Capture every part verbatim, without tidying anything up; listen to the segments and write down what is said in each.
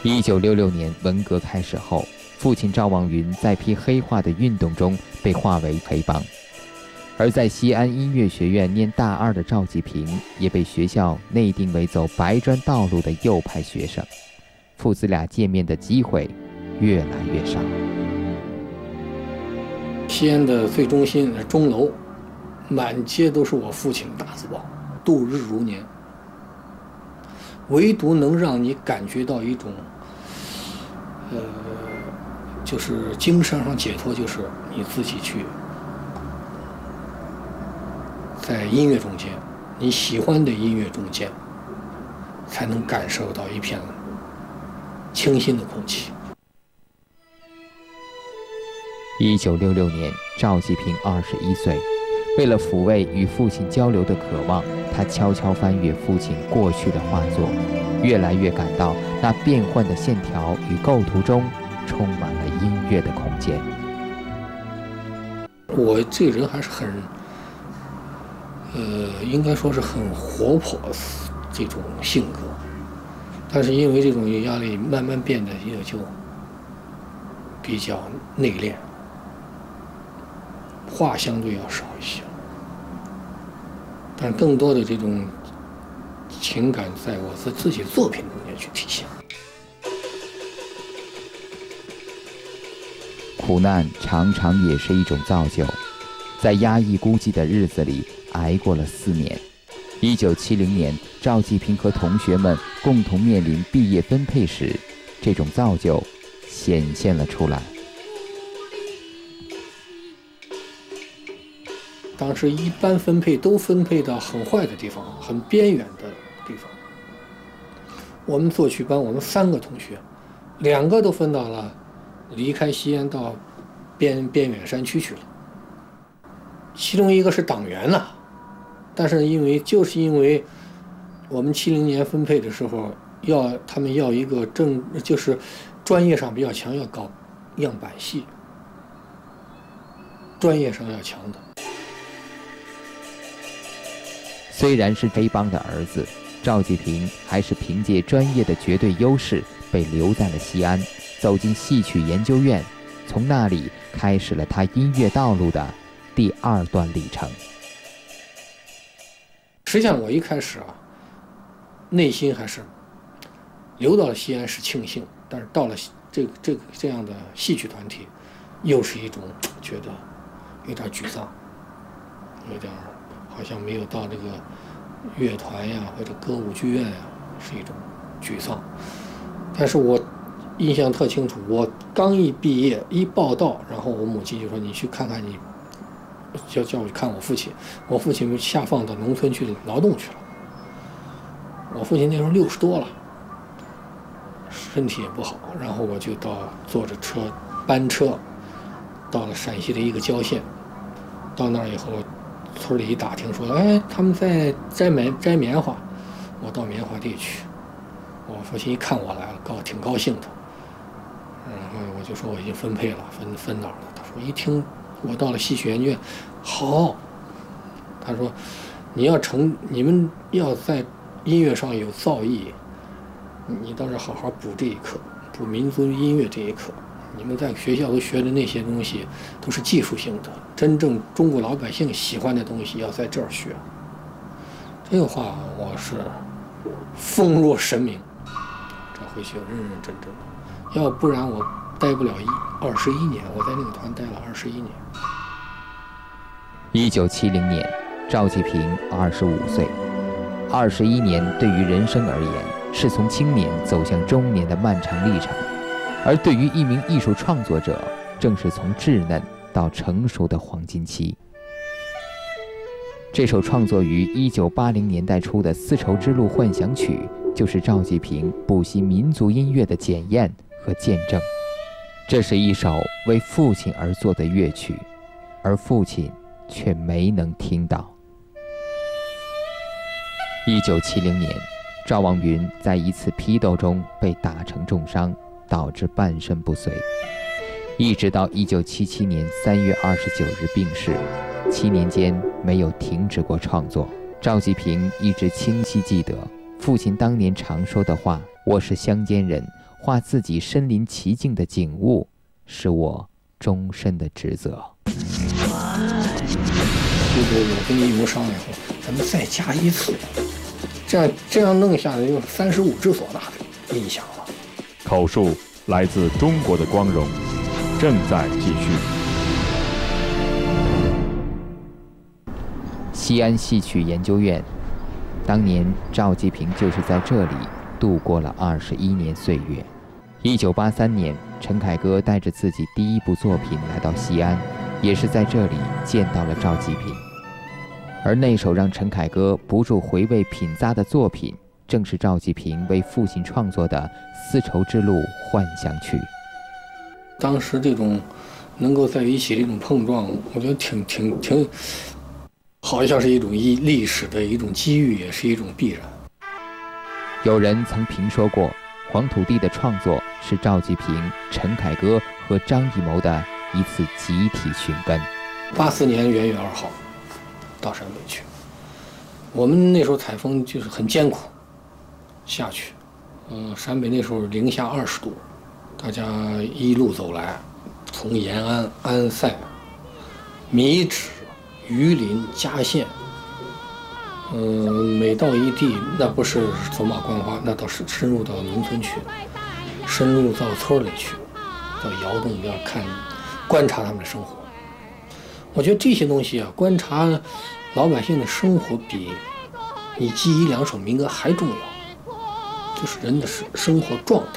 一九六六年文革开始后，父亲赵望云在批黑化的运动中被划为黑帮，而在西安音乐学院念大二的赵继平也被学校内定为走白砖道路的右派学生，父子俩见面的机会越来越少。 西安的最中心钟楼，满街都是我父亲的大字报，度日如年。唯独能让你感觉到一种，呃，就是精神上解脱，就是你自己去在音乐中间，你喜欢的音乐中间，才能感受到一片清新的空气。 一九六六年，赵继平二十一岁，为了抚慰与父亲交流的渴望，他悄悄翻阅父亲过去的画作，越来越感到那变幻的线条与构图中充满了音乐的空间。 我这人还是很，呃，应该说是很活泼这种性格，但是因为这种压力，慢慢变得也就比较内敛，话相对要少一些。但更多的这种情感在我自自己作品中间去体现。 苦难常常也是一种造就，在压抑孤寂的日子里挨过了四年。一九七零年，赵继平和同学们共同面临毕业分配时，这种造就显现了出来。 当时一般分配都分配到很坏的地方，很边远的地方。我们作曲班，我们三个同学，两个都分到了离开西安到边边远山区去了。其中一个是党员呐、啊，但是因为就是因为我们七零年分配的时候，要他们要一个正就是专业上比较强，要搞样板戏，专业上要强的。 虽然是黑帮的儿子，赵继平还是凭借专业的绝对优势被留在了西安，走进戏曲研究院，从那里开始了他音乐道路的第二段历程。 实际上我一开始啊，内心还是留到了西安是庆幸，但是到了这个这个这样的戏曲团体，又是一种觉得有点沮丧，有点好像没有到这个乐团呀或者歌舞剧院呀，是一种沮丧。但是我印象特清楚，我刚一毕业一报到，然后我母亲就说你去看看你，叫叫我去看我父亲，我父亲下放到农村去劳动去了。我父亲那时候六十多了，身体也不好，然后我就到坐着车班车到了陕西的一个郊县，到那儿以后，村里一打听说，哎，他们在摘棉摘棉花，我到棉花地去。我父亲一看我来了，高挺高兴的，然后我就说我已经分配了，分分哪儿了？他说一听我到了戏曲研究院，好，他说你要成你们要在音乐上有造诣，你倒是好好补这一课，补民族音乐这一课。你们在学校都学的那些东西都是技术性的，真正中国老百姓喜欢的东西要在这儿学。这个话我是奉若神明，这回去认认真真的，要不然我待不了一二十一年。我在那个团待了二十一年。 一九七零年，赵继平二十五岁，二十一年对于人生而言，是从青年走向中年的漫长历程。而对于一名艺术创作者，正是从稚嫩到成熟的黄金期。这首创作于一九八零年代初的《丝绸之路幻想曲》，就是赵继平补习民族音乐的检验和见证。这是一首为父亲而作的乐曲，而父亲却没能听到。一九七零年，赵望云在一次批斗中被打成重伤，导致半身不遂，一直到一九七七年三月二十九日病逝，七年间没有停止过创作。赵继平一直清晰记得父亲当年常说的话：“我是乡间人， 画自己身临其境的景物，是我终身的职责。 如果我跟你有商量后，咱们再加一次，这样这样弄下来，就三十五支唢呐的音响了。 口述来自中国的光荣，正在继续。 西安戏曲研究院，当年赵季平就是在这里度过了二十一年岁月。一九八三年，陈凯歌带着自己第一部作品来到西安，也是在这里见到了赵季平。而那首让陈凯歌不住回味品咂的作品，正是赵季平为父亲创作的《丝绸之路幻想曲》。 当时这种能够在一起的一种碰撞，我觉得挺挺挺，好像是一种一历史的一种机遇，也是一种必然。 有人曾评说过，黄土地的创作是赵季平、陈凯歌和张艺谋的一次集体寻根。 八四年元月二号到陕北去，我们那时候采风就是很艰苦下去，嗯、呃，陕北那时候零下二十度，大家一路走来，从延安、安塞、米脂、榆林、嘉县，嗯、呃，每到一地，那不是走马观花，那倒是深入到农村去，深入到村里去，到窑洞要看、观察他们的生活。我觉得这些东西啊，观察老百姓的生活，比你记一两首民歌还重要，就是人的生生活状态。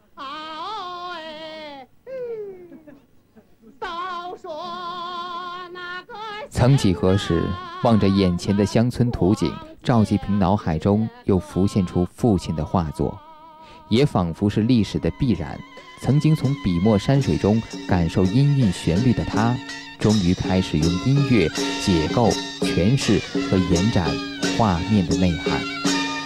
曾几何时，望着眼前的乡村图景，赵季平脑海中又浮现出父亲的画作，也仿佛是历史的必然。曾经从笔墨山水中感受音韵旋律的他，终于开始用音乐解构、诠释和延展画面的内涵。